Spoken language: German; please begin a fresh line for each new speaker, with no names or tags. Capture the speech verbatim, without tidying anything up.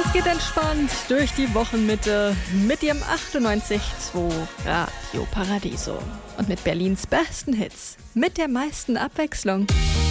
Es geht entspannt durch die Wochenmitte mit ihrem achtundneunzig Komma zwei Radio Paradiso. Und mit Berlins besten Hits, mit der meisten Abwechslung.